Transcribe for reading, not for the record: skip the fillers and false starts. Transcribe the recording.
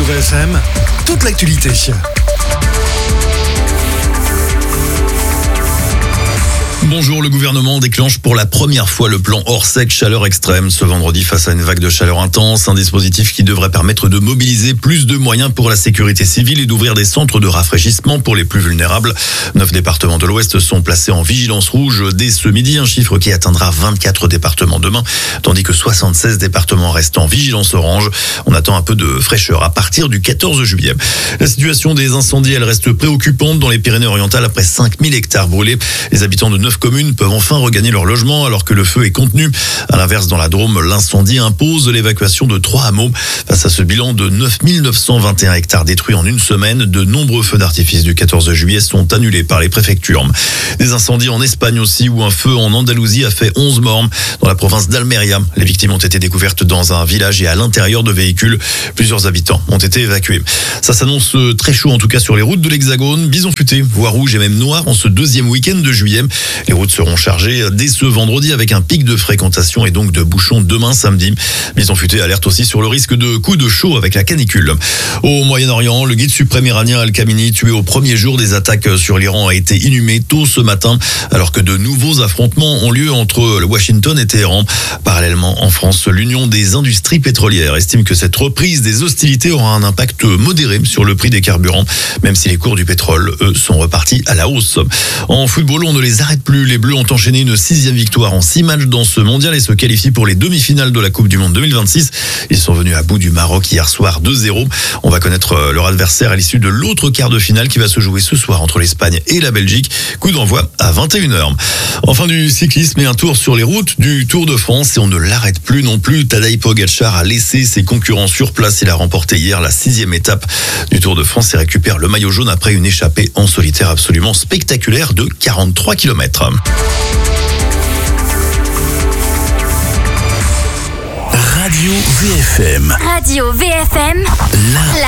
VFM, toute l'actualité. Bonjour, le gouvernement déclenche pour la première fois le plan Orsec chaleur extrême ce vendredi face à une vague de chaleur intense, un dispositif qui devrait permettre de mobiliser plus de moyens pour la sécurité civile et d'ouvrir des centres de rafraîchissement pour les plus vulnérables. 9 départements de l'Ouest sont placés en vigilance rouge dès ce midi, un chiffre qui atteindra 24 départements demain, tandis que 76 départements restent en vigilance orange. On attend un peu de fraîcheur à partir du 14 juillet. La situation des incendies, elle reste préoccupante dans les Pyrénées-Orientales après 5000 hectares brûlés. Les habitants de 9 communes peuvent enfin regagner leur logement alors que le feu est contenu. À l'inverse, dans la Drôme, l'incendie impose l'évacuation de 3 hameaux. Face à ce bilan de 9921 hectares détruits en une semaine, de nombreux feux d'artifice du 14 juillet sont annulés par les préfectures. Des incendies en Espagne aussi, où un feu en Andalousie a fait 11 morts. Dans la province d'Almeria, les victimes ont été découvertes dans un village et à l'intérieur de véhicules. Plusieurs habitants ont été évacués. Ça s'annonce très chaud en tout cas sur les routes de l'Hexagone. Bison futé, voie rouge et même noire en ce deuxième week-end de juillet. Les routes seront chargées dès ce vendredi avec un pic de fréquentation et donc de bouchons demain samedi. Bison futé alerte aussi sur le risque de coups de chaud avec la canicule. Au Moyen-Orient, le guide suprême iranien Al-Khamenei, tué au premier jour des attaques sur l'Iran, a été inhumé tôt ce matin alors que de nouveaux affrontements ont lieu entre Washington et Téhéran. Parallèlement, en France, l'Union des industries pétrolières estime que cette reprise des hostilités aura un impact modéré sur le prix des carburants, même si les cours du pétrole, eux, sont repartis à la hausse. En football, on ne les arrête plus. Les Bleus ont enchaîné une 6e victoire en 6 matchs dans ce mondial et se qualifient pour les demi-finales de la Coupe du Monde 2026. Ils sont venus à bout du Maroc hier soir 2-0. On va connaître leur adversaire à l'issue de l'autre quart de finale qui va se jouer ce soir entre l'Espagne et la Belgique. Coup d'envoi à 21h. Enfin du cyclisme et un tour sur les routes du Tour de France et on ne l'arrête plus non plus. Tadej Pogačar a laissé ses concurrents sur place. Il a remporté hier la 6e étape du Tour de France et récupère le maillot jaune après une échappée en solitaire absolument spectaculaire de 43 km. Radio VFM. Radio VFM, la